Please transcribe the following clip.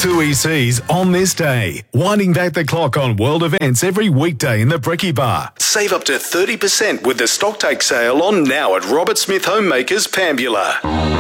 Tui Seas on this day. Winding back the clock on world events every weekday in the Bricky Bar. Save up to 30% with the stocktake sale on now at Robert Smith Homemakers Pambula.